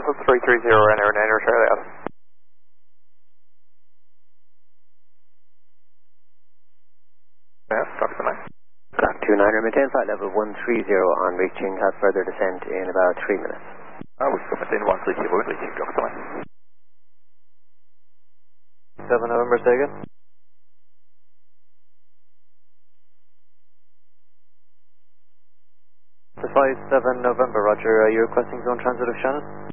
Delta 330, enter 9 Charlie Alpha. Yes, copy the 9. Clock 29, maintain flight level 130 on reaching, have further descent in about 3 minutes. We'll maintain 130, we'll reaching, copy the 9. 7 November, say again. 57 November, roger. Are you requesting zone transit of Shannon?